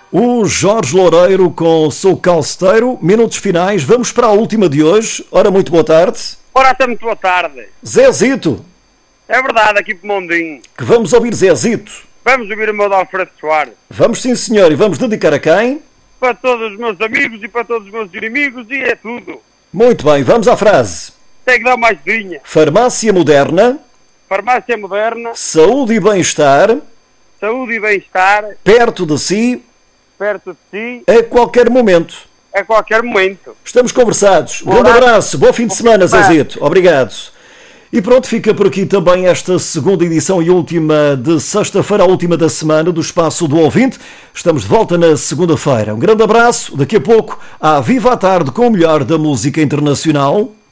O Jorge Loureiro com Sou Calceteiro. Minutos finais, vamos para a última de hoje. Ora, muito boa tarde. Ora, até muito boa tarde. Zezito. É verdade, aqui para Mondinho. Que vamos ouvir Zezito. Vamos ouvir o meu de Alfredo Soares. Vamos sim, senhor, e vamos dedicar a quem? Para todos os meus amigos e para todos os meus inimigos, e é tudo. Muito bem, vamos à frase. Tem que dar mais dinha. Farmácia moderna, Farmácia moderna, saúde e bem-estar, saúde e bem-estar, perto de si, perto de si, a qualquer momento. a qualquer momento. Estamos conversados. Grande abraço, bom fim de semana, Zezito. Obrigado. E pronto, fica por aqui também esta segunda edição e última de sexta-feira, a última da semana do Espaço do Ouvinte. Estamos de volta na segunda-feira. Um grande abraço. Daqui a pouco, à Viva à Tarde com o melhor da música internacional.